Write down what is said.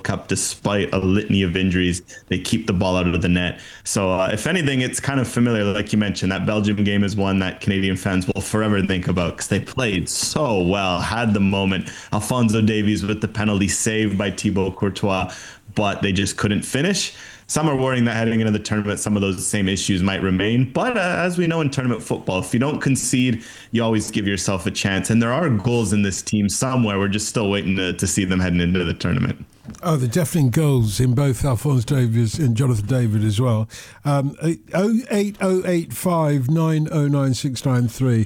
Cup despite a litany of injuries. They keep the ball out of the net. So if anything, it's kind of familiar. Like you mentioned, that Belgium game is one that Canadian fans will forever think about because they played so well, had the moment. Alphonso Davies with the penalty saved by Thibaut Courtois, but they just couldn't finish. Some are worrying that heading into the tournament, some of those same issues might remain. But as we know in tournament football, if you don't concede, you always give yourself a chance. And there are goals in this team somewhere. We're just still waiting to see them heading into the tournament. Oh, they're definitely goals in both Alphonse Davies and Jonathan David as well. 08085 909 693.